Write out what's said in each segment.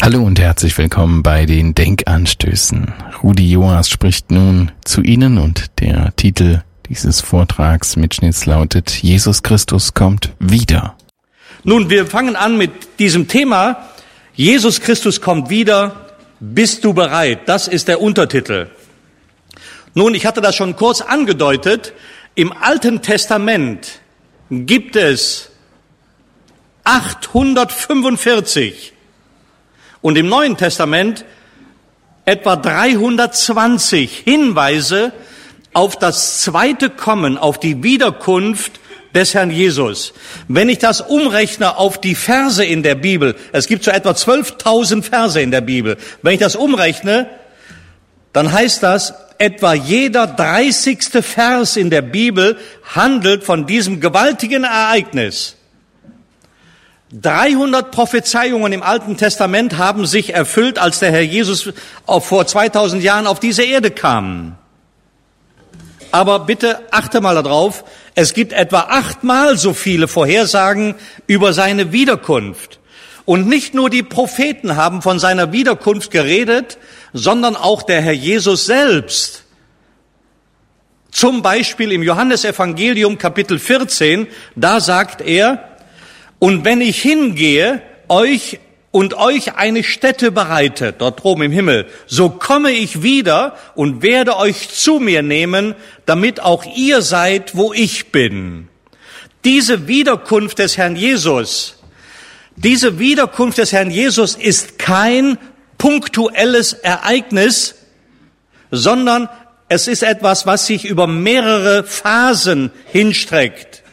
Hallo und herzlich willkommen bei den Denkanstößen. Rudi Joas spricht nun zu Ihnen und der Titel dieses Vortragsmitschnitts lautet: Jesus Christus kommt wieder. Nun, wir fangen an mit diesem Thema. Jesus Christus kommt wieder. Bist du bereit? Das ist der Untertitel. Nun, ich hatte das schon kurz angedeutet. Im Alten Testament gibt es 845 und im Neuen Testament etwa 320 Hinweise auf das zweite Kommen, auf die Wiederkunft des Herrn Jesus. Wenn ich das umrechne auf die Verse in der Bibel, es gibt so etwa 12.000 Verse in der Bibel, wenn ich das umrechne, dann heißt das, etwa jeder 30. Vers in der Bibel handelt von diesem gewaltigen Ereignis. 300 Prophezeiungen im Alten Testament haben sich erfüllt, als der Herr Jesus vor 2000 Jahren auf diese Erde kam. Aber bitte achte mal darauf, es gibt etwa 8-mal so viele Vorhersagen über seine Wiederkunft. Und nicht nur die Propheten haben von seiner Wiederkunft geredet, sondern auch der Herr Jesus selbst. Zum Beispiel im Johannesevangelium Kapitel 14, da sagt er: Und wenn ich hingehe, euch eine Stätte bereite, dort oben im Himmel, so komme ich wieder und werde euch zu mir nehmen, damit auch ihr seid, wo ich bin. Diese Wiederkunft des Herrn Jesus ist kein punktuelles Ereignis, sondern es ist etwas, was sich über mehrere Phasen hinstreckt.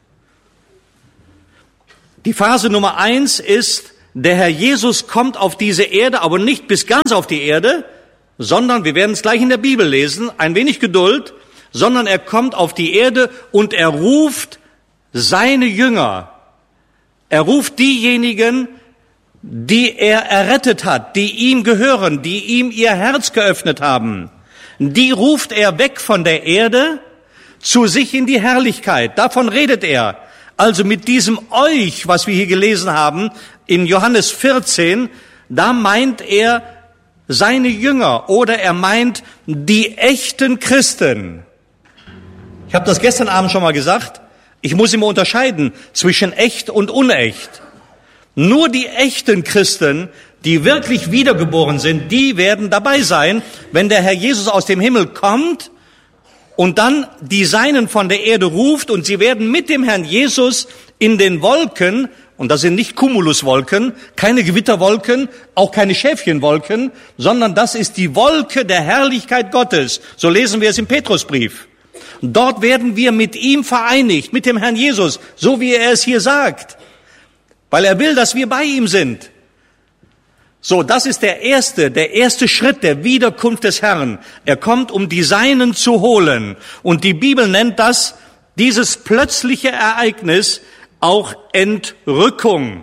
Die Phase Nummer 1 ist, der Herr Jesus kommt auf diese Erde, aber nicht bis ganz auf die Erde, sondern, wir werden es gleich in der Bibel lesen, ein wenig Geduld, sondern er kommt auf die Erde und er ruft seine Jünger. Er ruft diejenigen, die er errettet hat, die ihm gehören, die ihm ihr Herz geöffnet haben. Die ruft er weg von der Erde zu sich in die Herrlichkeit. Davon redet er. Also mit diesem euch, was wir hier gelesen haben, in Johannes 14, da meint er seine Jünger oder er meint die echten Christen. Ich habe das gestern Abend schon mal gesagt. Ich muss immer unterscheiden zwischen echt und unecht. Nur die echten Christen, die wirklich wiedergeboren sind, die werden dabei sein, wenn der Herr Jesus aus dem Himmel kommt und dann die Seinen von der Erde ruft, und sie werden mit dem Herrn Jesus in den Wolken, und das sind nicht Cumuluswolken, keine Gewitterwolken, auch keine Schäfchenwolken, sondern das ist die Wolke der Herrlichkeit Gottes. So lesen wir es im Petrusbrief. Dort werden wir mit ihm vereinigt, mit dem Herrn Jesus, so wie er es hier sagt, weil er will, dass wir bei ihm sind. So, das ist der erste Schritt der Wiederkunft des Herrn. Er kommt, um die Seinen zu holen. Und die Bibel nennt dieses plötzliche Ereignis auch Entrückung.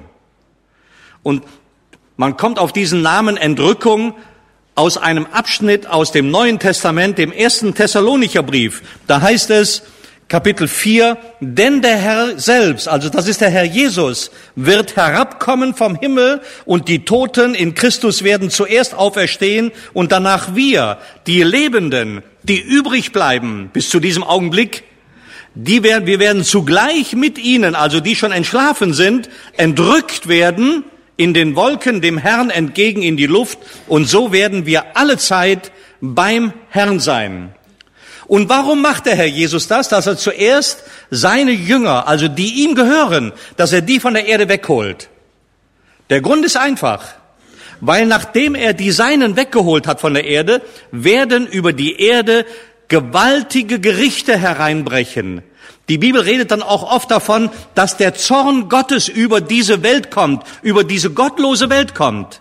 Und man kommt auf diesen Namen Entrückung aus einem Abschnitt aus dem Neuen Testament, dem 1. Thessalonicher Brief. Da heißt es, Kapitel 4, denn der Herr selbst, also das ist der Herr Jesus, wird herabkommen vom Himmel und die Toten in Christus werden zuerst auferstehen und danach wir, die Lebenden, die übrig bleiben bis zu diesem Augenblick, wir werden zugleich mit ihnen, also die schon entschlafen sind, entrückt werden in den Wolken dem Herrn entgegen in die Luft, und so werden wir alle Zeit beim Herrn sein. Und warum macht der Herr Jesus das? Dass er zuerst seine Jünger, also die ihm gehören, dass er die von der Erde wegholt. Der Grund ist einfach, weil nachdem er die Seinen weggeholt hat von der Erde, werden über die Erde gewaltige Gerichte hereinbrechen. Die Bibel redet dann auch oft davon, dass der Zorn Gottes über diese Welt kommt, über diese gottlose Welt kommt.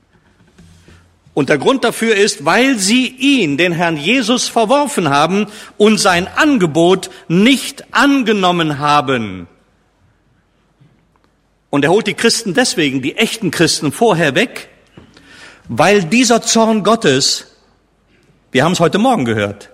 Und der Grund dafür ist, weil sie ihn, den Herrn Jesus, verworfen haben und sein Angebot nicht angenommen haben. Und er holt die Christen deswegen, die echten Christen, vorher weg, weil dieser Zorn Gottes, wir haben es heute Morgen gehört,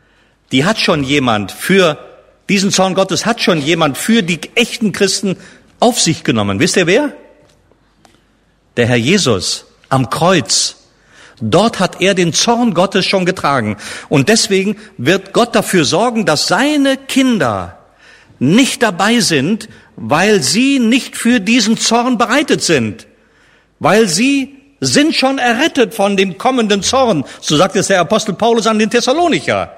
diesen Zorn Gottes hat schon jemand für die echten Christen auf sich genommen. Wisst ihr wer? Der Herr Jesus am Kreuz. Dort hat er den Zorn Gottes schon getragen. Und deswegen wird Gott dafür sorgen, dass seine Kinder nicht dabei sind, weil sie nicht für diesen Zorn bereitet sind. Weil sie sind schon errettet von dem kommenden Zorn. So sagt es der Apostel Paulus an den Thessalonicher.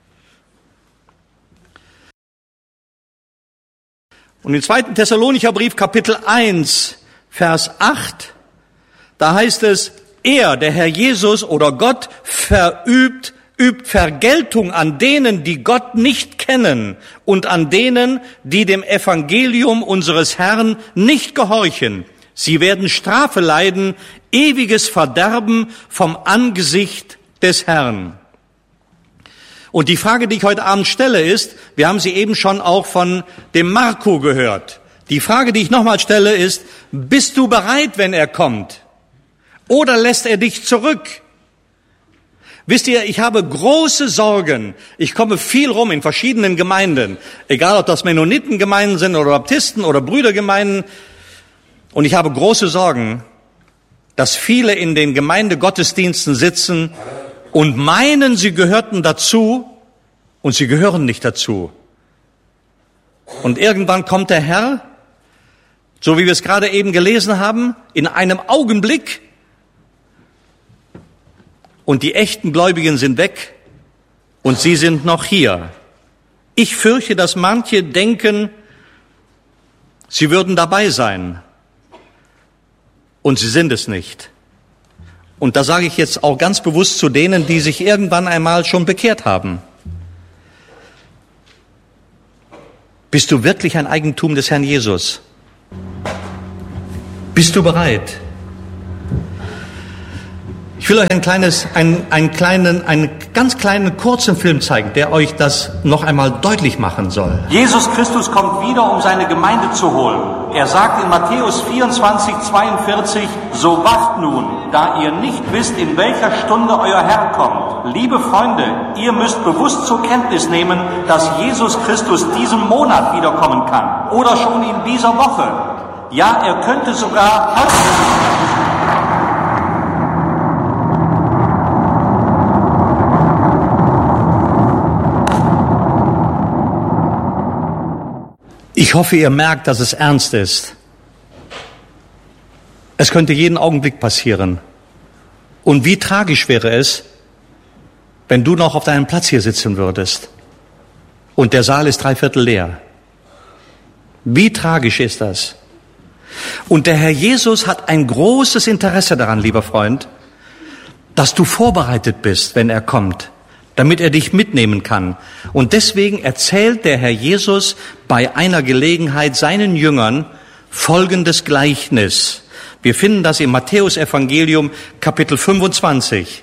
Und im 2. Thessalonicher Brief, Kapitel 1, Vers 8, da heißt es, er, der Herr Jesus oder Gott, übt Vergeltung an denen, die Gott nicht kennen und an denen, die dem Evangelium unseres Herrn nicht gehorchen. Sie werden Strafe leiden, ewiges Verderben vom Angesicht des Herrn. Und die Frage, die ich heute Abend stelle, ist, wir haben sie eben schon auch von dem Marco gehört. Die Frage, die ich nochmal stelle, ist, bist du bereit, wenn er kommt? Oder lässt er dich zurück? Wisst ihr, ich habe große Sorgen. Ich komme viel rum in verschiedenen Gemeinden, egal ob das Mennonitengemeinden sind oder Baptisten oder Brüdergemeinden. Und ich habe große Sorgen, dass viele in den Gemeindegottesdiensten sitzen und meinen, sie gehörten dazu und sie gehören nicht dazu. Und irgendwann kommt der Herr, so wie wir es gerade eben gelesen haben, in einem Augenblick und die echten Gläubigen sind weg und sie sind noch hier. Ich fürchte, dass manche denken, sie würden dabei sein und sie sind es nicht. Und da sage ich jetzt auch ganz bewusst zu denen, die sich irgendwann einmal schon bekehrt haben. Bist du wirklich ein Eigentum des Herrn Jesus? Bist du bereit? Ich will euch einen ganz kleinen kurzen Film zeigen, der euch das noch einmal deutlich machen soll. Jesus Christus kommt wieder, um seine Gemeinde zu holen. Er sagt in Matthäus 24, 42, so wacht nun, da ihr nicht wisst, in welcher Stunde euer Herr kommt. Liebe Freunde, ihr müsst bewusst zur Kenntnis nehmen, dass Jesus Christus diesen Monat wiederkommen kann oder schon in dieser Woche. Ja, er könnte sogar Ich hoffe, ihr merkt, dass es ernst ist. Es könnte jeden Augenblick passieren. Und wie tragisch wäre es, wenn du noch auf deinem Platz hier sitzen würdest und der Saal ist 3/4 leer. Wie tragisch ist das? Und der Herr Jesus hat ein großes Interesse daran, lieber Freund, dass du vorbereitet bist, wenn er kommt, damit er dich mitnehmen kann. Und deswegen erzählt der Herr Jesus bei einer Gelegenheit seinen Jüngern folgendes Gleichnis. Wir finden das im Matthäus-Evangelium, Kapitel 25.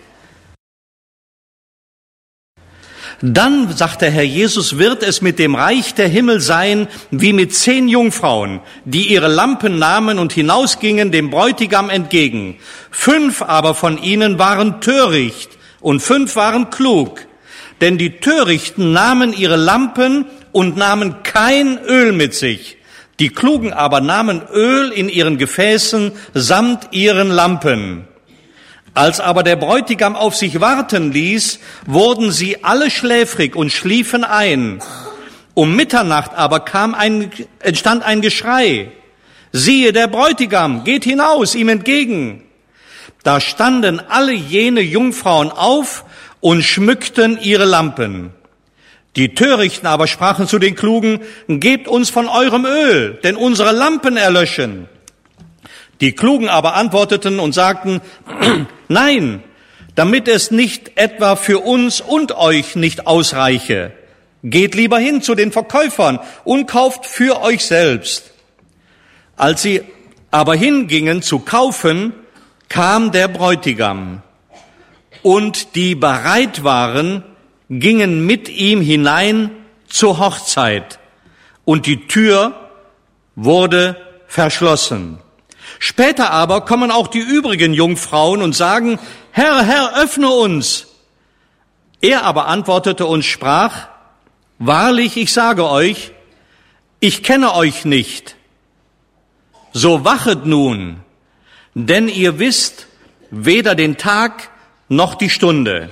Dann, sagt der Herr Jesus, wird es mit dem Reich der Himmel sein, wie mit 10 Jungfrauen, die ihre Lampen nahmen und hinausgingen dem Bräutigam entgegen. 5 aber von ihnen waren töricht und 5 waren klug. Denn die Törichten nahmen ihre Lampen und nahmen kein Öl mit sich. Die Klugen aber nahmen Öl in ihren Gefäßen samt ihren Lampen. Als aber der Bräutigam auf sich warten ließ, wurden sie alle schläfrig und schliefen ein. Um Mitternacht aber entstand ein Geschrei. Siehe, der Bräutigam geht hinaus ihm entgegen. Da standen alle jene Jungfrauen auf und schmückten ihre Lampen. Die Törichten aber sprachen zu den Klugen, gebt uns von eurem Öl, denn unsere Lampen erlöschen. Die Klugen aber antworteten und sagten, nein, damit es nicht etwa für uns und euch nicht ausreiche. Geht lieber hin zu den Verkäufern und kauft für euch selbst. Als sie aber hingingen zu kaufen, kam der Bräutigam. Und die bereit waren, gingen mit ihm hinein zur Hochzeit. Und die Tür wurde verschlossen. Später aber kommen auch die übrigen Jungfrauen und sagen, Herr, Herr, öffne uns. Er aber antwortete und sprach, wahrlich, ich sage euch, ich kenne euch nicht. So wachet nun, denn ihr wisst weder den Tag noch die Stunde.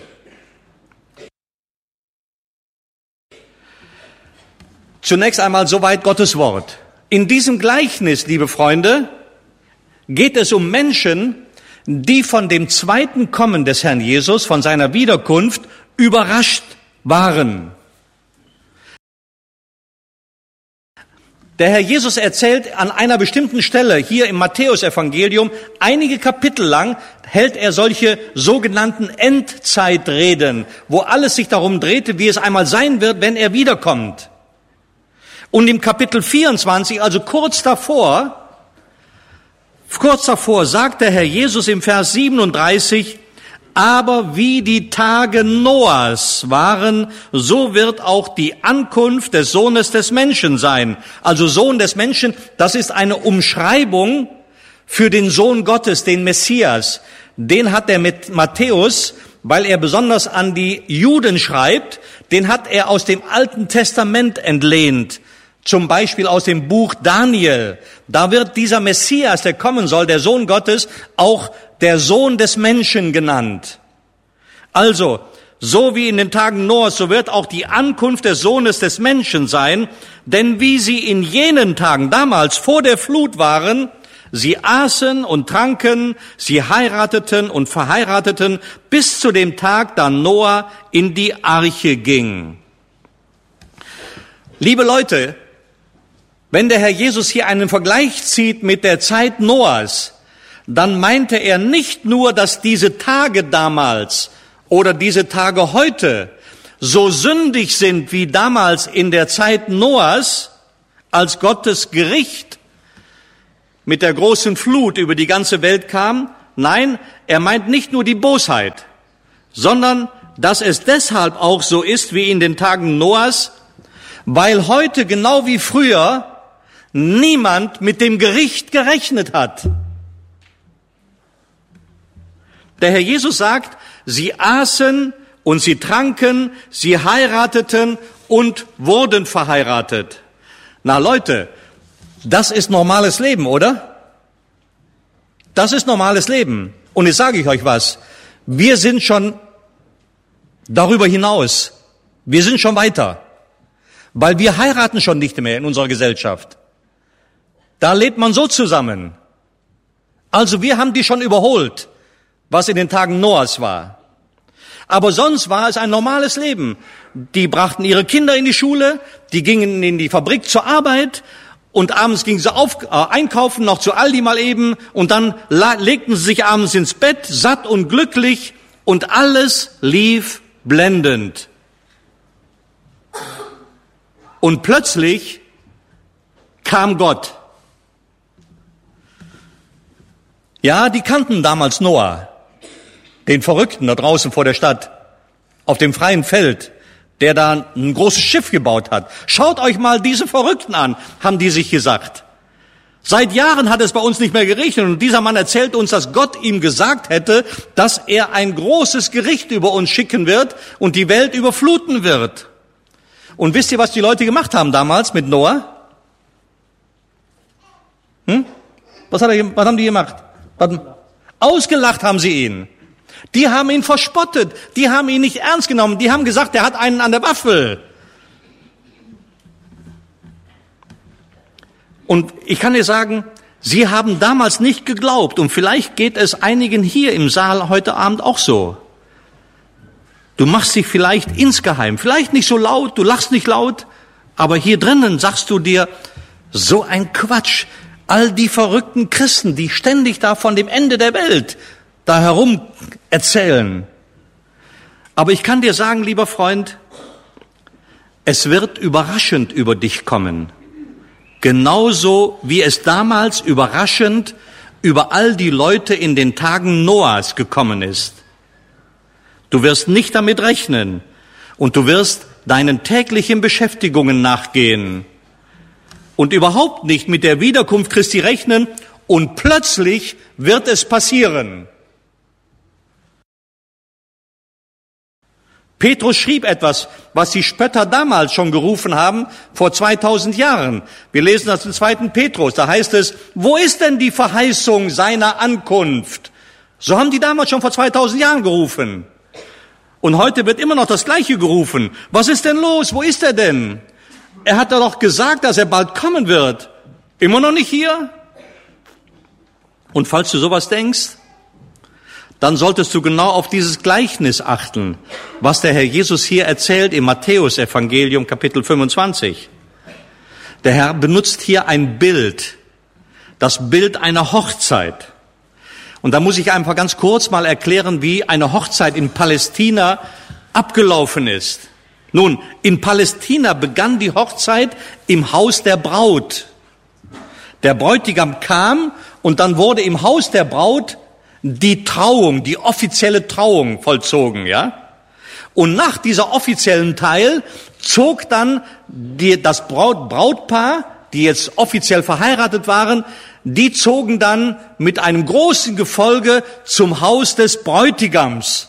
Zunächst einmal soweit Gottes Wort. In diesem Gleichnis, liebe Freunde, geht es um Menschen, die von dem zweiten Kommen des Herrn Jesus, von seiner Wiederkunft, überrascht waren. Der Herr Jesus erzählt an einer bestimmten Stelle hier im Matthäusevangelium, einige Kapitel lang hält er solche sogenannten Endzeitreden, wo alles sich darum drehte, wie es einmal sein wird, wenn er wiederkommt. Und im Kapitel 24, also kurz davor sagt der Herr Jesus im Vers 37, aber wie die Tage Noahs waren, so wird auch die Ankunft des Sohnes des Menschen sein. Also Sohn des Menschen, das ist eine Umschreibung für den Sohn Gottes, den Messias. Den hat der Matthäus, weil er besonders an die Juden schreibt, den hat er aus dem Alten Testament entlehnt. Zum Beispiel aus dem Buch Daniel. Da wird dieser Messias, der kommen soll, der Sohn Gottes, auch der Sohn des Menschen genannt. Also, so wie in den Tagen Noahs, so wird auch die Ankunft des Sohnes des Menschen sein. Denn wie sie in jenen Tagen damals vor der Flut waren, sie aßen und tranken, sie heirateten und verheirateten, bis zu dem Tag, da Noah in die Arche ging. Liebe Leute, wenn der Herr Jesus hier einen Vergleich zieht mit der Zeit Noahs, dann meinte er nicht nur, dass diese Tage damals oder diese Tage heute so sündig sind wie damals in der Zeit Noahs, als Gottes Gericht mit der großen Flut über die ganze Welt kam. Nein, er meint nicht nur die Bosheit, sondern dass es deshalb auch so ist wie in den Tagen Noahs, weil heute genau wie früher niemand mit dem Gericht gerechnet hat. Der Herr Jesus sagt, sie aßen und sie tranken, sie heirateten und wurden verheiratet. Na Leute, das ist normales Leben, oder? Das ist normales Leben. Und jetzt sage ich euch was. Wir sind schon darüber hinaus. Wir sind schon weiter. Weil wir heiraten schon nicht mehr in unserer Gesellschaft. Da lebt man so zusammen. Also wir haben die schon überholt, was in den Tagen Noahs war. Aber sonst war es ein normales Leben. Die brachten ihre Kinder in die Schule, die gingen in die Fabrik zur Arbeit und abends gingen sie einkaufen, noch zu Aldi mal eben, und dann legten sie sich abends ins Bett, satt und glücklich, und alles lief blendend. Und plötzlich kam Gott. Ja, die kannten damals Noah, den Verrückten da draußen vor der Stadt, auf dem freien Feld, der da ein großes Schiff gebaut hat. Schaut euch mal diese Verrückten an, haben die sich gesagt. Seit Jahren hat es bei uns nicht mehr geregnet und dieser Mann erzählt uns, dass Gott ihm gesagt hätte, dass er ein großes Gericht über uns schicken wird und die Welt überfluten wird. Und wisst ihr, was die Leute gemacht haben damals mit Noah? Was haben die gemacht? Ausgelacht haben sie ihn. Die haben ihn verspottet. Die haben ihn nicht ernst genommen. Die haben gesagt, er hat einen an der Waffel. Und ich kann dir sagen, sie haben damals nicht geglaubt. Und vielleicht geht es einigen hier im Saal heute Abend auch so. Du machst dich vielleicht insgeheim, vielleicht nicht so laut, du lachst nicht laut, aber hier drinnen sagst du dir, so ein Quatsch. All die verrückten Christen, die ständig da von dem Ende der Welt da herum erzählen. Aber ich kann dir sagen, lieber Freund, es wird überraschend über dich kommen. Genauso wie es damals überraschend über all die Leute in den Tagen Noahs gekommen ist. Du wirst nicht damit rechnen und du wirst deinen täglichen Beschäftigungen nachgehen und überhaupt nicht mit der Wiederkunft Christi rechnen und plötzlich wird es passieren. Petrus schrieb etwas, was die Spötter damals schon gerufen haben, vor 2000 Jahren. Wir lesen das im 2. Petrus, da heißt es, wo ist denn die Verheißung seiner Ankunft? So haben die damals schon vor 2000 Jahren gerufen. Und heute wird immer noch das Gleiche gerufen. Was ist denn los? Wo ist er denn? Er hat doch gesagt, dass er bald kommen wird. Immer noch nicht hier? Und falls du sowas denkst, dann solltest du genau auf dieses Gleichnis achten, was der Herr Jesus hier erzählt im Matthäus-Evangelium, Kapitel 25. Der Herr benutzt hier ein Bild, das Bild einer Hochzeit. Und da muss ich einfach ganz kurz mal erklären, wie eine Hochzeit in Palästina abgelaufen ist. Nun, in Palästina begann die Hochzeit im Haus der Braut. Der Bräutigam kam und dann wurde im Haus der Braut die Trauung, die offizielle Trauung vollzogen, ja? Und nach dieser offiziellen Teil zog dann das Brautpaar, die jetzt offiziell verheiratet waren, die zogen dann mit einem großen Gefolge zum Haus des Bräutigams.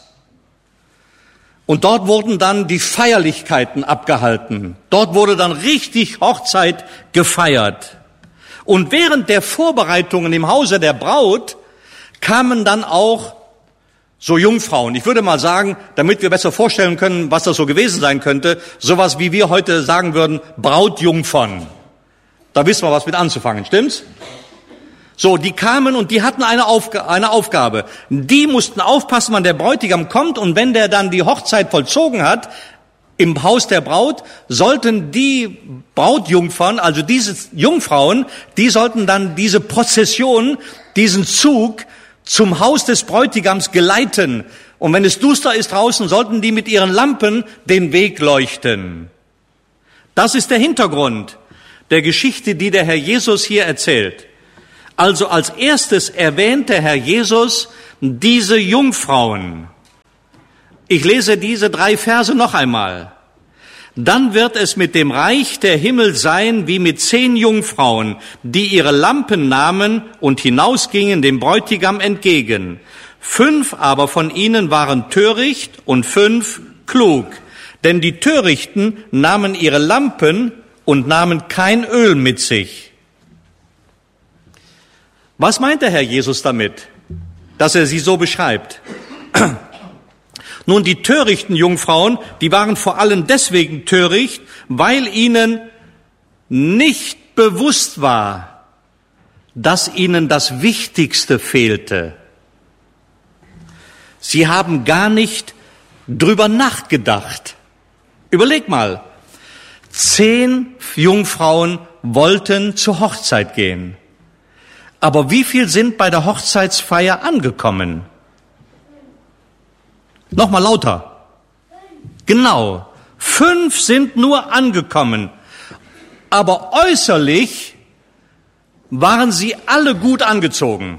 Und dort wurden dann die Feierlichkeiten abgehalten. Dort wurde dann richtig Hochzeit gefeiert. Und während der Vorbereitungen im Hause der Braut kamen dann auch so Jungfrauen. Ich würde mal sagen, damit wir besser vorstellen können, was das so gewesen sein könnte, sowas wie wir heute sagen würden, Brautjungfern. Da wissen wir, was mit anzufangen, stimmt's? So, die kamen und die hatten eine Aufgabe. Die mussten aufpassen, wann der Bräutigam kommt, und wenn der dann die Hochzeit vollzogen hat, im Haus der Braut, sollten die Brautjungfern, also diese Jungfrauen, die sollten dann diese Prozession, diesen Zug zum Haus des Bräutigams geleiten. Und wenn es duster ist draußen, sollten die mit ihren Lampen den Weg leuchten. Das ist der Hintergrund der Geschichte, die der Herr Jesus hier erzählt. Also als erstes erwähnt der Herr Jesus diese Jungfrauen. Ich lese diese 3 Verse noch einmal. Dann wird es mit dem Reich der Himmel sein wie mit 10 Jungfrauen, die ihre Lampen nahmen und hinausgingen dem Bräutigam entgegen. 5 aber von ihnen waren töricht und 5 klug. Denn die Törichten nahmen ihre Lampen und nahmen kein Öl mit sich. Was meint der Herr Jesus damit, dass er sie so beschreibt? Nun, die törichten Jungfrauen, die waren vor allem deswegen töricht, weil ihnen nicht bewusst war, dass ihnen das Wichtigste fehlte. Sie haben gar nicht drüber nachgedacht. Überleg mal, 10 Jungfrauen wollten zur Hochzeit gehen. Aber wie viel sind bei der Hochzeitsfeier angekommen? Nochmal lauter. Genau, 5 sind nur angekommen. Aber äußerlich waren sie alle gut angezogen.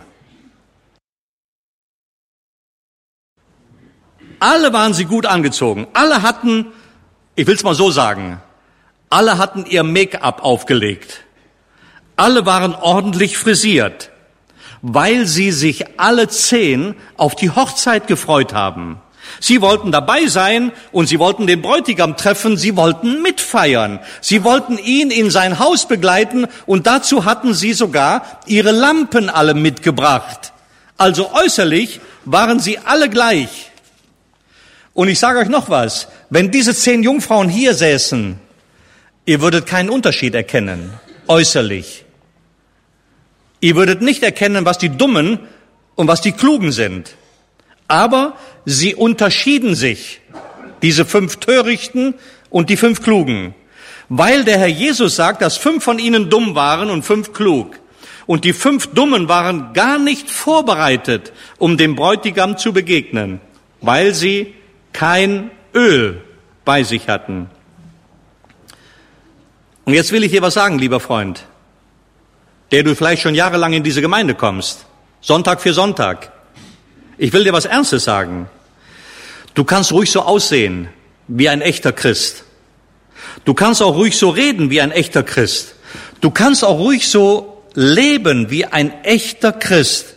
Alle waren sie gut angezogen. Alle hatten, ich will es mal so sagen, alle hatten ihr Make-up aufgelegt. Alle waren ordentlich frisiert, weil sie sich alle 10 auf die Hochzeit gefreut haben. Sie wollten dabei sein und sie wollten den Bräutigam treffen, sie wollten mitfeiern. Sie wollten ihn in sein Haus begleiten und dazu hatten sie sogar ihre Lampen alle mitgebracht. Also äußerlich waren sie alle gleich. Und ich sage euch noch was, wenn diese 10 Jungfrauen hier säßen, ihr würdet keinen Unterschied erkennen, äußerlich. Ihr würdet nicht erkennen, was die Dummen und was die Klugen sind. Aber sie unterschieden sich, diese 5 Törichten und die 5 Klugen, weil der Herr Jesus sagt, dass 5 von ihnen dumm waren und 5 klug. Und die 5 Dummen waren gar nicht vorbereitet, um dem Bräutigam zu begegnen, weil sie kein Öl bei sich hatten. Und jetzt will ich dir was sagen, lieber Freund, der du vielleicht schon jahrelang in diese Gemeinde kommst, Sonntag für Sonntag. Ich will dir was Ernstes sagen. Du kannst ruhig so aussehen wie ein echter Christ. Du kannst auch ruhig so reden wie ein echter Christ. Du kannst auch ruhig so leben wie ein echter Christ.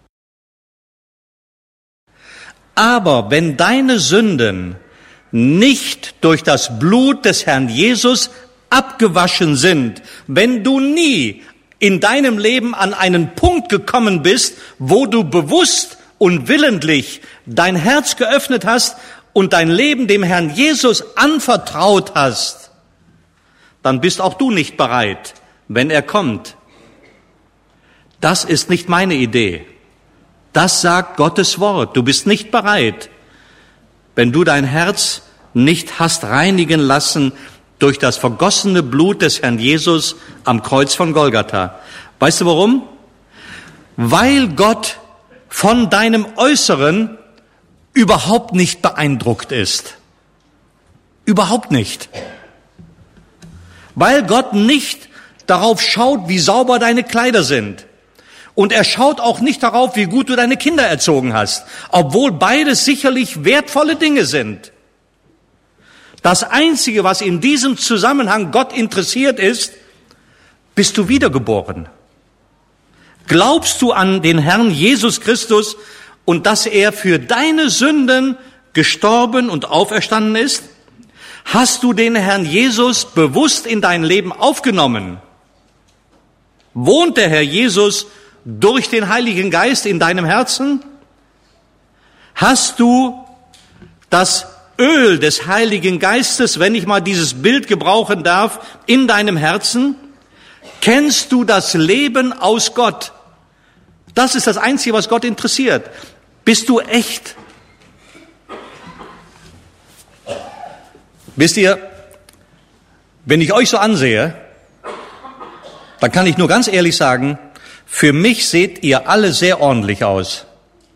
Aber wenn deine Sünden nicht durch das Blut des Herrn Jesus abgewaschen sind, wenn du nie in deinem Leben an einen Punkt gekommen bist, wo du bewusst und willentlich dein Herz geöffnet hast und dein Leben dem Herrn Jesus anvertraut hast, dann bist auch du nicht bereit, wenn er kommt. Das ist nicht meine Idee. Das sagt Gottes Wort. Du bist nicht bereit, wenn du dein Herz nicht hast reinigen lassen durch das vergossene Blut des Herrn Jesus am Kreuz von Golgatha. Weißt du warum? Weil Gott von deinem Äußeren überhaupt nicht beeindruckt ist. Überhaupt nicht. Weil Gott nicht darauf schaut, wie sauber deine Kleider sind. Und er schaut auch nicht darauf, wie gut du deine Kinder erzogen hast, obwohl beides sicherlich wertvolle Dinge sind. Das Einzige, was in diesem Zusammenhang Gott interessiert ist, bist du wiedergeboren? Glaubst du an den Herrn Jesus Christus und dass er für deine Sünden gestorben und auferstanden ist? Hast du den Herrn Jesus bewusst in dein Leben aufgenommen? Wohnt der Herr Jesus durch den Heiligen Geist in deinem Herzen? Hast du das Öl des Heiligen Geistes, wenn ich mal dieses Bild gebrauchen darf, in deinem Herzen? Kennst du das Leben aus Gott? Das ist das Einzige, was Gott interessiert. Bist du echt? Wisst ihr, wenn ich euch so ansehe, dann kann ich nur ganz ehrlich sagen, für mich seht ihr alle sehr ordentlich aus.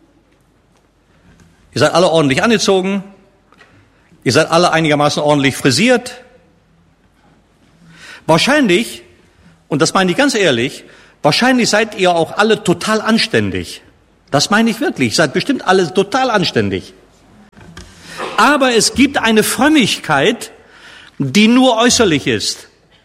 Ihr seid alle ordentlich angezogen. Ihr seid alle einigermaßen ordentlich frisiert. Wahrscheinlich, und das meine ich ganz ehrlich, wahrscheinlich seid ihr auch alle total anständig. Das meine ich wirklich. Ihr seid bestimmt alle total anständig. Aber es gibt eine Frömmigkeit, die nur äußerlich ist.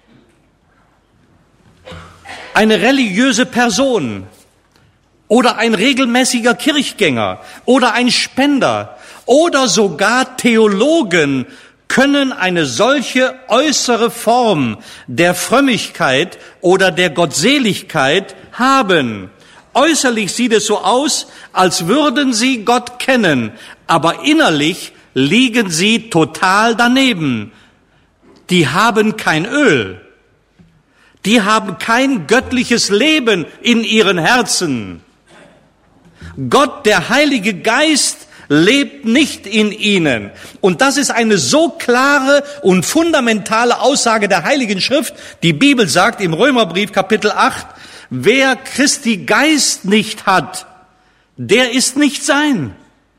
Eine religiöse Person oder ein regelmäßiger Kirchgänger oder ein Spender oder sogar Theologen können eine solche äußere Form der Frömmigkeit oder der Gottseligkeit haben. Äußerlich sieht es so aus, als würden sie Gott kennen, aber innerlich liegen sie total daneben. Die haben kein Öl. Die haben kein göttliches Leben in ihren Herzen. Gott, der Heilige Geist, lebt nicht in ihnen. Und das ist eine so klare und fundamentale Aussage der Heiligen Schrift. Die Bibel sagt im Römerbrief Kapitel 8, wer Christi Geist nicht hat, der ist nicht sein.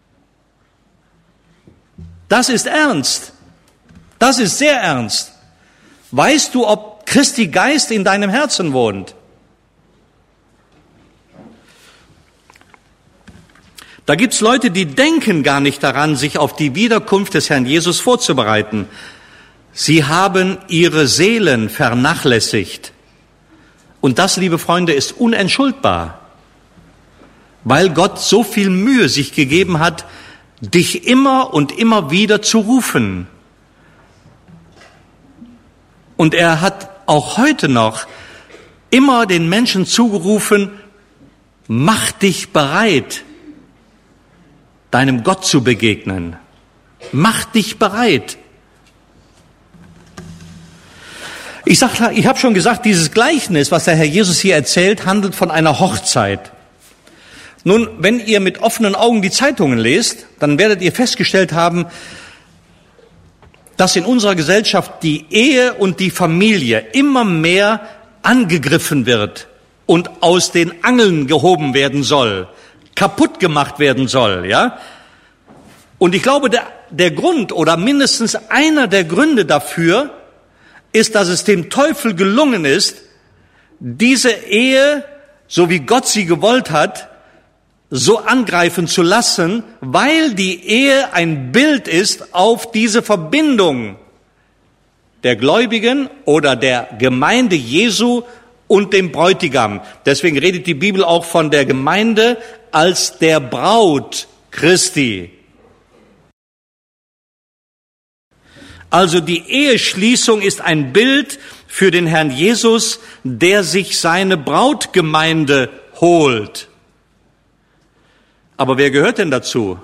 Das ist ernst. Das ist sehr ernst. Weißt du, ob Christi Geist in deinem Herzen wohnt? Da gibt's Leute, die denken gar nicht daran, sich auf die Wiederkunft des Herrn Jesus vorzubereiten. Sie haben ihre Seelen vernachlässigt. Und das, liebe Freunde, ist unentschuldbar, weil Gott so viel Mühe sich gegeben hat, dich immer und immer wieder zu rufen. Und er hat auch heute noch immer den Menschen zugerufen, mach dich bereit, deinem Gott zu begegnen. Mach dich bereit. Ich habe schon gesagt, dieses Gleichnis, was der Herr Jesus hier erzählt, handelt von einer Hochzeit. Nun, wenn ihr mit offenen Augen die Zeitungen lest, dann werdet ihr festgestellt haben, dass in unserer Gesellschaft die Ehe und die Familie immer mehr angegriffen wird und aus den Angeln gehoben werden soll, kaputt gemacht werden soll, ja? Und ich glaube, der Grund oder mindestens einer der Gründe dafür ist, dass es dem Teufel gelungen ist, diese Ehe, so wie Gott sie gewollt hat, so angreifen zu lassen, weil die Ehe ein Bild ist auf diese Verbindung der Gläubigen oder der Gemeinde Jesu und dem Bräutigam. Deswegen redet die Bibel auch von der Gemeinde als der Braut Christi. Also die Eheschließung ist ein Bild für den Herrn Jesus, der sich seine Brautgemeinde holt. Aber wer gehört denn dazu?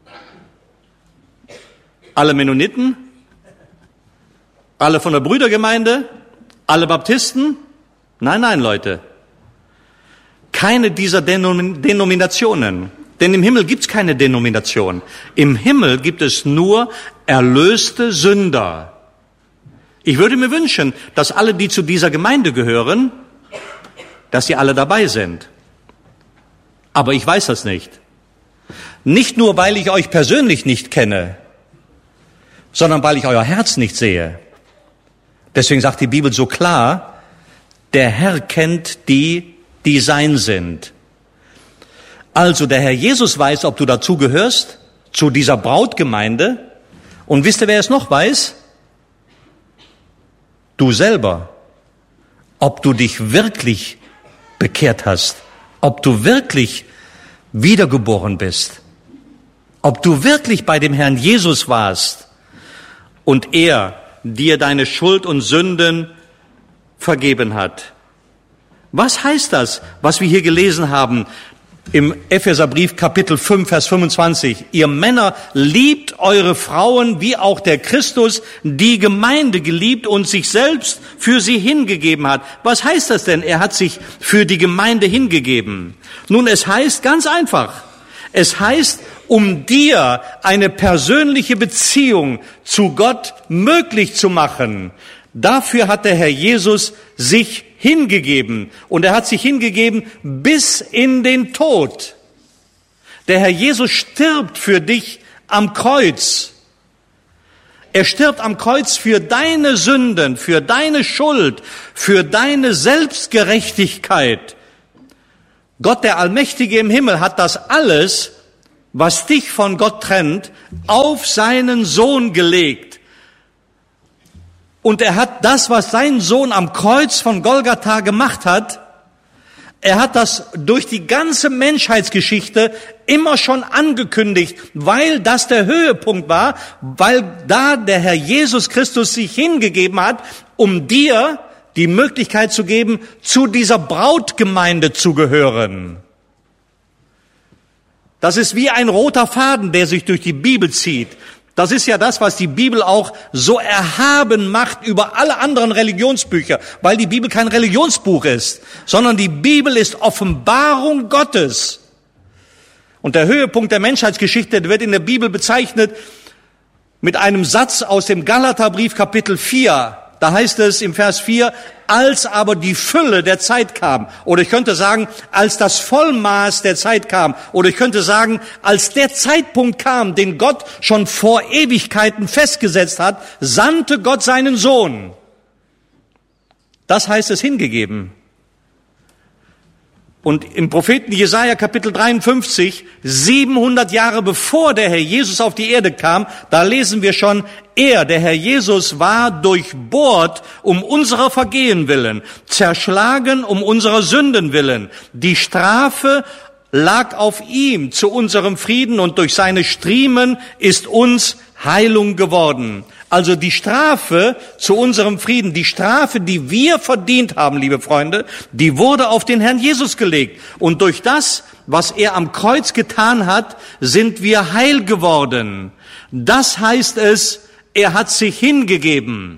Alle Mennoniten? Alle von der Brüdergemeinde? Alle Baptisten? Nein, Leute. Keine dieser Denominationen. Denn im Himmel gibt's keine Denomination. Im Himmel gibt es nur erlöste Sünder. Ich würde mir wünschen, dass alle, die zu dieser Gemeinde gehören, dass sie alle dabei sind. Aber ich weiß das nicht. Nicht nur, weil ich euch persönlich nicht kenne, sondern weil ich euer Herz nicht sehe. Deswegen sagt die Bibel so klar, der Herr kennt die, die sein sind. Also der Herr Jesus weiß, ob du dazu gehörst, zu dieser Brautgemeinde. Und wisst ihr, wer es noch weiß? Du selber. Ob du dich wirklich bekehrt hast, ob du wirklich wiedergeboren bist, ob du wirklich bei dem Herrn Jesus warst und er dir deine Schuld und Sünden vergeben hat. Was heißt das, was wir hier gelesen haben im Epheserbrief Kapitel 5, Vers 25? Ihr Männer, liebt eure Frauen, wie auch der Christus die Gemeinde geliebt und sich selbst für sie hingegeben hat. Was heißt das denn? Er hat sich für die Gemeinde hingegeben. Nun, es heißt ganz einfach. Es heißt, um dir eine persönliche Beziehung zu Gott möglich zu machen. Dafür hat der Herr Jesus sich hingegeben. Und er hat sich hingegeben bis in den Tod. Der Herr Jesus stirbt für dich am Kreuz. Er stirbt am Kreuz für deine Sünden, für deine Schuld, für deine Selbstgerechtigkeit. Gott, der Allmächtige im Himmel, hat das alles, was dich von Gott trennt, auf seinen Sohn gelegt. Und er hat das, was sein Sohn am Kreuz von Golgatha gemacht hat, er hat das durch die ganze Menschheitsgeschichte immer schon angekündigt, weil das der Höhepunkt war, weil da der Herr Jesus Christus sich hingegeben hat, um dir die Möglichkeit zu geben, zu dieser Brautgemeinde zu gehören. Das ist wie ein roter Faden, der sich durch die Bibel zieht. Das ist ja das, was die Bibel auch so erhaben macht über alle anderen Religionsbücher, weil die Bibel kein Religionsbuch ist, sondern die Bibel ist Offenbarung Gottes. Und der Höhepunkt der Menschheitsgeschichte wird in der Bibel bezeichnet mit einem Satz aus dem Galaterbrief Kapitel 4. Da heißt es im Vers 4, als aber die Fülle der Zeit kam. Oder ich könnte sagen, als das Vollmaß der Zeit kam. Oder ich könnte sagen, als der Zeitpunkt kam, den Gott schon vor Ewigkeiten festgesetzt hat, sandte Gott seinen Sohn. Das heißt es hingegeben. Und im Propheten Jesaja Kapitel 53, 700 Jahre bevor der Herr Jesus auf die Erde kam, da lesen wir schon, der Herr Jesus war durchbohrt um unserer Vergehen willen, zerschlagen um unserer Sünden willen. Die Strafe lag auf ihm zu unserem Frieden und durch seine Striemen ist uns Heilung geworden. Also die Strafe zu unserem Frieden, die Strafe, die wir verdient haben, liebe Freunde, die wurde auf den Herrn Jesus gelegt. Und durch das, was er am Kreuz getan hat, sind wir heil geworden. Das heißt es, er hat sich hingegeben.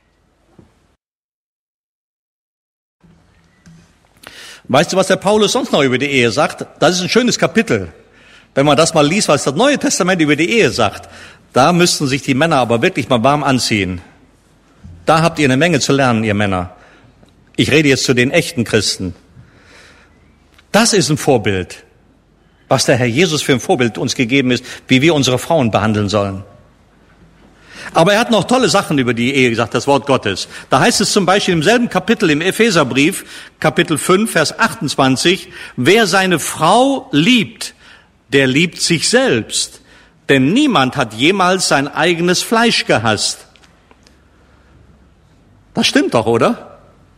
Weißt du, was der Paulus sonst noch über die Ehe sagt? Das ist ein schönes Kapitel. Wenn man das mal liest, was das Neue Testament über die Ehe sagt, da müssten sich die Männer aber wirklich mal warm anziehen. Da habt ihr eine Menge zu lernen, ihr Männer. Ich rede jetzt zu den echten Christen. Das ist ein Vorbild, was der Herr Jesus für ein Vorbild uns gegeben ist, wie wir unsere Frauen behandeln sollen. Aber er hat noch tolle Sachen über die Ehe gesagt, das Wort Gottes. Da heißt es zum Beispiel im selben Kapitel im Epheserbrief, Kapitel 5, Vers 28, wer seine Frau liebt, der liebt sich selbst. Denn niemand hat jemals sein eigenes Fleisch gehasst. Das stimmt doch, oder?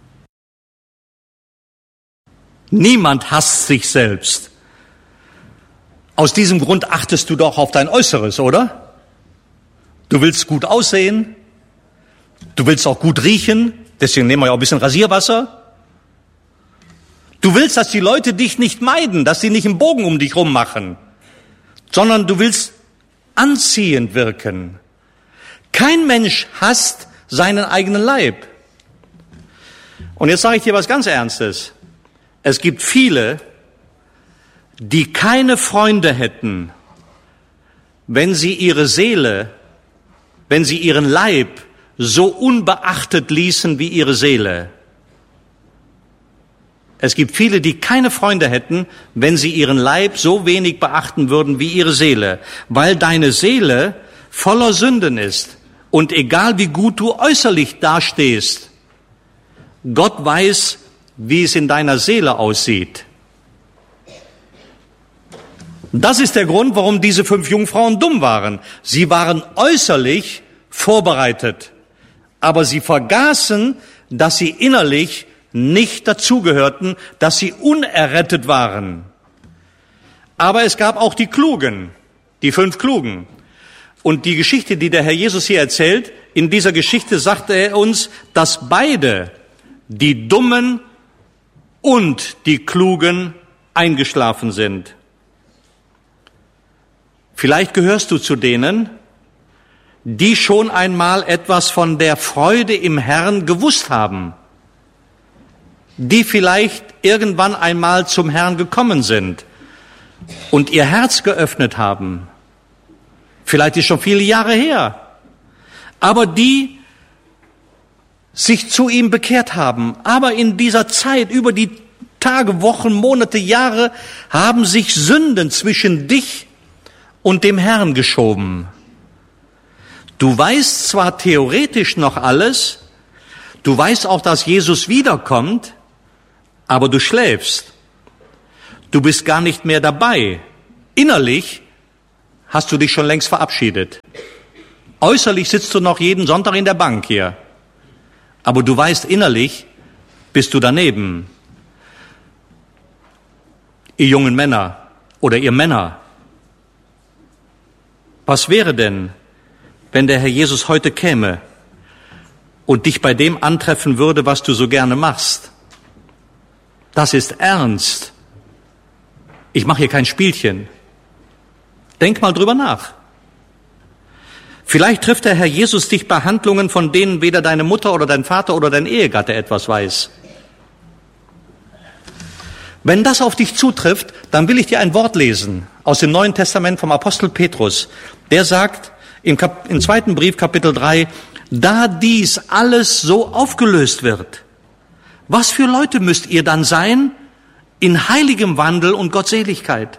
Niemand hasst sich selbst. Aus diesem Grund achtest du doch auf dein Äußeres, oder? Du willst gut aussehen. Du willst auch gut riechen. Deswegen nehmen wir ja auch ein bisschen Rasierwasser. Du willst, dass die Leute dich nicht meiden, dass sie nicht einen Bogen um dich rum machen. sondern du willst anziehend wirken. Kein Mensch hasst seinen eigenen Leib. Und jetzt sage ich dir was ganz Ernstes. Es gibt viele, die keine Freunde hätten, wenn sie ihre Seele, wenn sie ihren Leib so unbeachtet ließen wie ihre Seele. Es gibt viele, die keine Freunde hätten, wenn sie ihren Leib so wenig beachten würden wie ihre Seele, weil deine Seele voller Sünden ist. Und egal wie gut du äußerlich dastehst, Gott weiß, wie es in deiner Seele aussieht. Das ist der Grund, warum diese 5 Jungfrauen dumm waren. Sie waren äußerlich vorbereitet, aber sie vergaßen, dass sie innerlich nicht dazugehörten, dass sie unerrettet waren. Aber es gab auch die Klugen, die 5 Klugen. Und die Geschichte, die der Herr Jesus hier erzählt, in dieser Geschichte sagte er uns, dass beide, die Dummen und die Klugen, eingeschlafen sind. Vielleicht gehörst du zu denen, die schon einmal etwas von der Freude im Herrn gewusst haben, die vielleicht irgendwann einmal zum Herrn gekommen sind und ihr Herz geöffnet haben. Vielleicht ist schon viele Jahre her, aber die sich zu ihm bekehrt haben, aber in dieser Zeit, über die Tage, Wochen, Monate, Jahre, haben sich Sünden zwischen dich und dem Herrn geschoben. Du weißt zwar theoretisch noch alles, du weißt auch, dass Jesus wiederkommt, aber du schläfst. Du bist gar nicht mehr dabei. Innerlich hast du dich schon längst verabschiedet. Äußerlich sitzt du noch jeden Sonntag in der Bank hier. Aber du weißt, innerlich bist du daneben. Ihr jungen Männer oder ihr Männer, was wäre denn, wenn der Herr Jesus heute käme und dich bei dem antreffen würde, was du so gerne machst? Das ist ernst. Ich mache hier kein Spielchen. Denk mal drüber nach. Vielleicht trifft der Herr Jesus dich bei Handlungen, von denen weder deine Mutter oder dein Vater oder dein Ehegatte etwas weiß. Wenn das auf dich zutrifft, dann will ich dir ein Wort lesen aus dem Neuen Testament vom Apostel Petrus. Der sagt im 2. Brief, Kapitel 3, da dies alles so aufgelöst wird, was für Leute müsst ihr dann sein in heiligem Wandel und Gottseligkeit?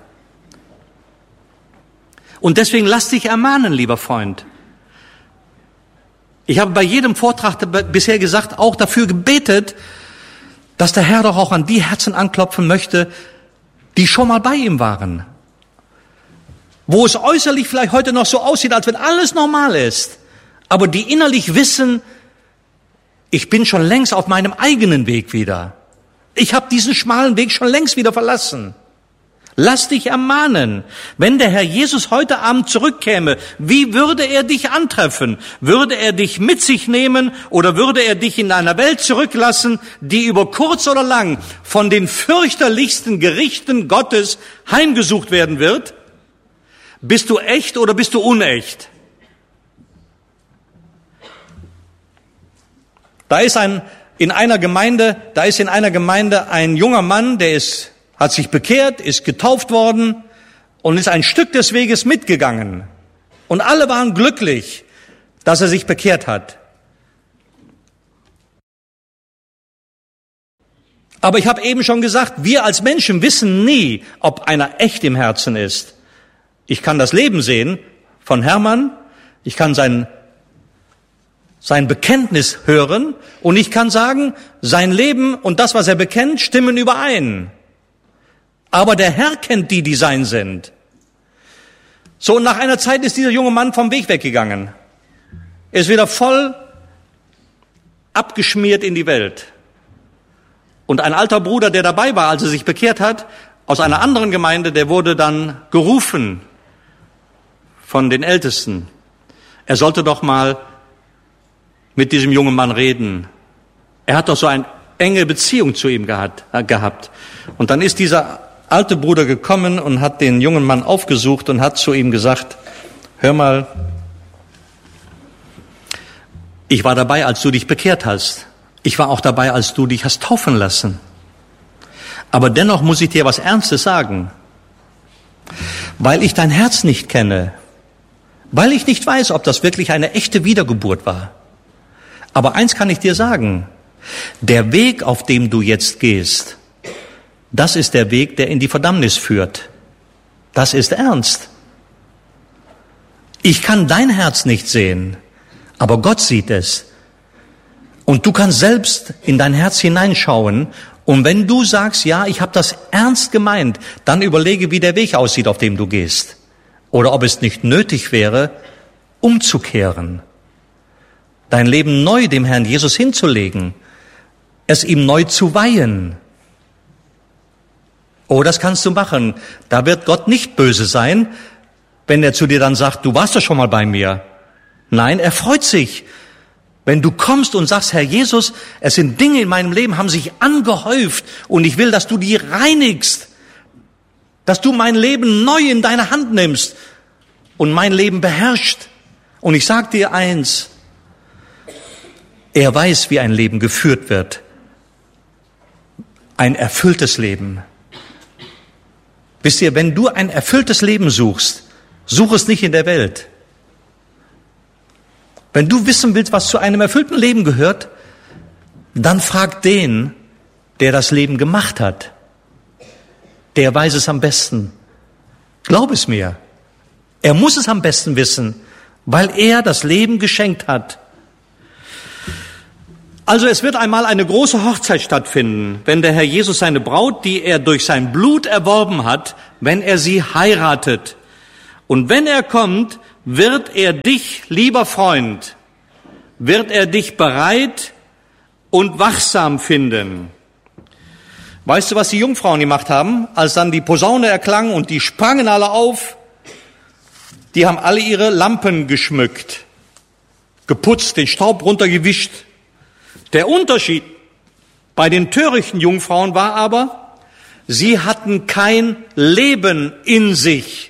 Und deswegen lass dich ermahnen, lieber Freund. Ich habe bei jedem Vortrag bisher gesagt, auch dafür gebetet, dass der Herr doch auch an die Herzen anklopfen möchte, die schon mal bei ihm waren. Wo es äußerlich vielleicht heute noch so aussieht, als wenn alles normal ist, aber die innerlich wissen, ich bin schon längst auf meinem eigenen Weg wieder. Ich habe diesen schmalen Weg schon längst wieder verlassen. Lass dich ermahnen. Wenn der Herr Jesus heute Abend zurückkäme, wie würde er dich antreffen? Würde er dich mit sich nehmen oder würde er dich in einer Welt zurücklassen, die über kurz oder lang von den fürchterlichsten Gerichten Gottes heimgesucht werden wird? Bist du echt oder bist du unecht? Da ist in einer Gemeinde ein junger Mann, hat sich bekehrt, ist getauft worden und ist ein Stück des Weges mitgegangen. Und alle waren glücklich, dass er sich bekehrt hat. Aber ich habe eben schon gesagt, wir als Menschen wissen nie, ob einer echt im Herzen ist. Ich kann das Leben sehen von Hermann, ich kann sein Bekenntnis hören und ich kann sagen, sein Leben und das, was er bekennt, stimmen überein. Aber der Herr kennt die, die sein sind. So, und nach einer Zeit ist dieser junge Mann vom Weg weggegangen. Er ist wieder voll abgeschmiert in die Welt. Und ein alter Bruder, der dabei war, als er sich bekehrt hat, aus einer anderen Gemeinde, der wurde dann gerufen von den Ältesten. Er sollte doch mal mit diesem jungen Mann reden. Er hat doch so eine enge Beziehung zu ihm gehabt. Und dann ist dieser alte Bruder gekommen und hat den jungen Mann aufgesucht und hat zu ihm gesagt, hör mal, ich war dabei, als du dich bekehrt hast. Ich war auch dabei, als du dich hast taufen lassen. Aber dennoch muss ich dir was Ernstes sagen. Weil ich dein Herz nicht kenne, weil ich nicht weiß, ob das wirklich eine echte Wiedergeburt war. Aber eins kann ich dir sagen, der Weg, auf dem du jetzt gehst, das ist der Weg, der in die Verdammnis führt. Das ist ernst. Ich kann dein Herz nicht sehen, aber Gott sieht es. Und du kannst selbst in dein Herz hineinschauen. Und wenn du sagst, ja, ich habe das ernst gemeint, dann überlege, wie der Weg aussieht, auf dem du gehst. Oder ob es nicht nötig wäre, umzukehren. Dein Leben neu dem Herrn Jesus hinzulegen. Es ihm neu zu weihen. Oh, das kannst du machen. Da wird Gott nicht böse sein, wenn er zu dir dann sagt, du warst doch schon mal bei mir. Nein, er freut sich, wenn du kommst und sagst, Herr Jesus, es sind Dinge in meinem Leben, haben sich angehäuft und ich will, dass du die reinigst, dass du mein Leben neu in deine Hand nimmst und mein Leben beherrscht. Und ich sag dir eins, er weiß, wie ein Leben geführt wird. Ein erfülltes Leben. Wisst ihr, wenn du ein erfülltes Leben suchst, such es nicht in der Welt. Wenn du wissen willst, was zu einem erfüllten Leben gehört, dann frag den, der das Leben gemacht hat. Der weiß es am besten. Glaub es mir. Er muss es am besten wissen, weil er das Leben geschenkt hat. Also es wird einmal eine große Hochzeit stattfinden, wenn der Herr Jesus seine Braut, die er durch sein Blut erworben hat, wenn er sie heiratet. Und wenn er kommt, wird er dich, lieber Freund, wird er dich bereit und wachsam finden. Weißt du, was die Jungfrauen gemacht haben, als dann die Posaune erklang und die sprangen alle auf? Die haben alle ihre Lampen geschmückt, geputzt, den Staub runtergewischt. Der Unterschied bei den törichten Jungfrauen war aber, sie hatten kein Leben in sich.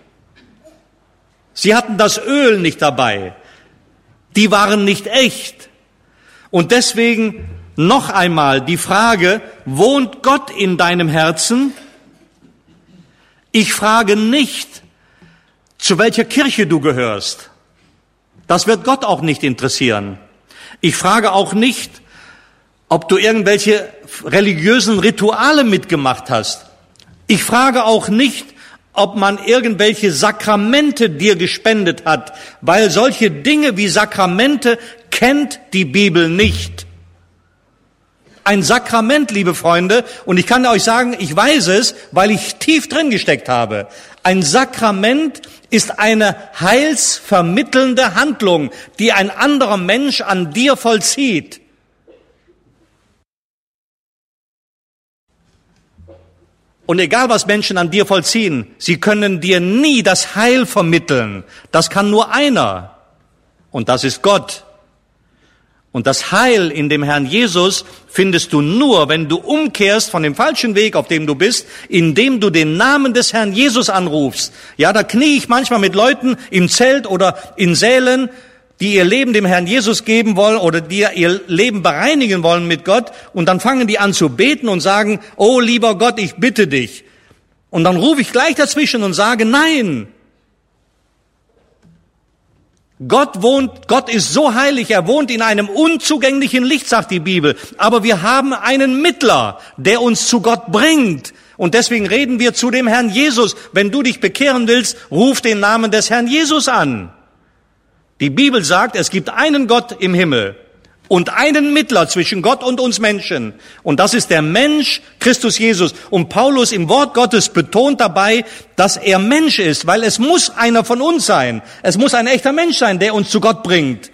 Sie hatten das Öl nicht dabei. Die waren nicht echt. Und deswegen noch einmal die Frage, wohnt Gott in deinem Herzen? Ich frage nicht, zu welcher Kirche du gehörst. Das wird Gott auch nicht interessieren. Ich frage auch nicht, ob du irgendwelche religiösen Rituale mitgemacht hast. Ich frage auch nicht, ob man irgendwelche Sakramente dir gespendet hat, weil solche Dinge wie Sakramente kennt die Bibel nicht. Ein Sakrament, liebe Freunde, und ich kann euch sagen, ich weiß es, weil ich tief drin gesteckt habe. Ein Sakrament ist eine heilsvermittelnde Handlung, die ein anderer Mensch an dir vollzieht. Und egal, was Menschen an dir vollziehen, sie können dir nie das Heil vermitteln. Das kann nur einer. Und das ist Gott. Und das Heil in dem Herrn Jesus findest du nur, wenn du umkehrst von dem falschen Weg, auf dem du bist, indem du den Namen des Herrn Jesus anrufst. Ja, da knie ich manchmal mit Leuten im Zelt oder in Sälen, die ihr Leben dem Herrn Jesus geben wollen oder die ihr Leben bereinigen wollen mit Gott. Und dann fangen die an zu beten und sagen, oh lieber Gott, ich bitte dich. Und dann rufe ich gleich dazwischen und sage, nein. Gott ist so heilig, er wohnt in einem unzugänglichen Licht, sagt die Bibel. Aber wir haben einen Mittler, der uns zu Gott bringt. Und deswegen reden wir zu dem Herrn Jesus. Wenn du dich bekehren willst, ruf den Namen des Herrn Jesus an. Die Bibel sagt, es gibt einen Gott im Himmel und einen Mittler zwischen Gott und uns Menschen. Und das ist der Mensch, Christus Jesus. Und Paulus im Wort Gottes betont dabei, dass er Mensch ist, weil es muss einer von uns sein. Es muss ein echter Mensch sein, der uns zu Gott bringt.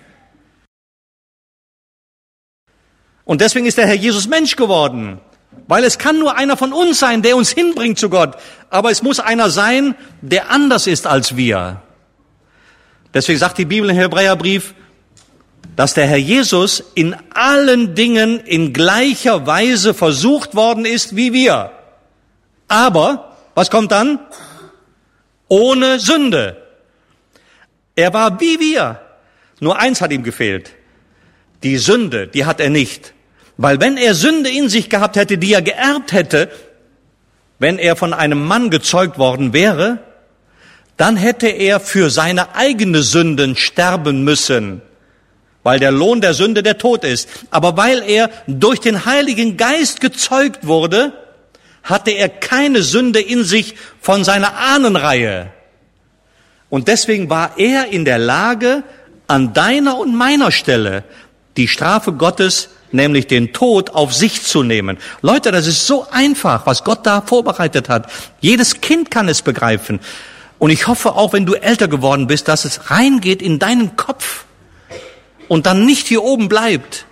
Und deswegen ist der Herr Jesus Mensch geworden. Weil es kann nur einer von uns sein, der uns hinbringt zu Gott. Aber es muss einer sein, der anders ist als wir. Deswegen sagt die Bibel im Hebräerbrief, dass der Herr Jesus in allen Dingen in gleicher Weise versucht worden ist wie wir. Aber, was kommt dann? Ohne Sünde. Er war wie wir. Nur eins hat ihm gefehlt. Die Sünde, die hat er nicht. Weil wenn er Sünde in sich gehabt hätte, die er geerbt hätte, wenn er von einem Mann gezeugt worden wäre, dann hätte er für seine eigene Sünden sterben müssen, weil der Lohn der Sünde der Tod ist. Aber weil er durch den Heiligen Geist gezeugt wurde, hatte er keine Sünde in sich von seiner Ahnenreihe. Und deswegen war er in der Lage, an deiner und meiner Stelle die Strafe Gottes, nämlich den Tod, auf sich zu nehmen. Leute, das ist so einfach, was Gott da vorbereitet hat. Jedes Kind kann es begreifen. Und ich hoffe auch, wenn du älter geworden bist, dass es reingeht in deinen Kopf und dann nicht hier oben bleibt,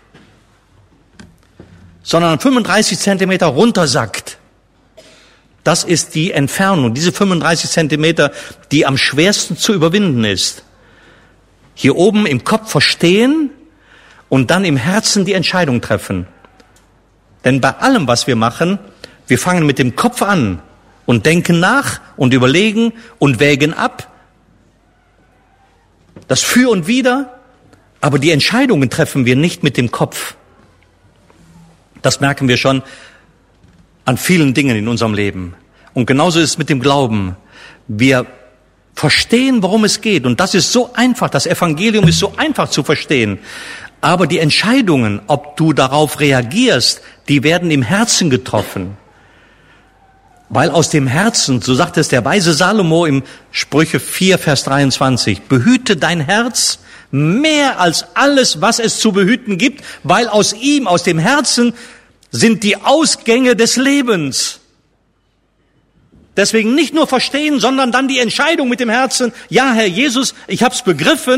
sondern 35 Zentimeter runtersackt. Das ist die Entfernung, diese 35 Zentimeter, die am schwersten zu überwinden ist. Hier oben im Kopf verstehen und dann im Herzen die Entscheidung treffen. Denn bei allem, was wir machen, wir fangen mit dem Kopf an und denken nach und überlegen und wägen ab. Das Für und Wider, aber die Entscheidungen treffen wir nicht mit dem Kopf. Das merken wir schon an vielen Dingen in unserem Leben. Und genauso ist es mit dem Glauben. Wir verstehen, worum es geht. Und das ist so einfach. Das Evangelium ist so einfach zu verstehen. Aber die Entscheidungen, ob du darauf reagierst, die werden im Herzen getroffen. Weil aus dem Herzen, so sagt es der weise Salomo im Sprüche 4, Vers 23, behüte dein Herz mehr als alles, was es zu behüten gibt, weil aus ihm, aus dem Herzen, sind die Ausgänge des Lebens. Deswegen nicht nur verstehen, sondern dann die Entscheidung mit dem Herzen, ja, Herr Jesus, ich hab's begriffen,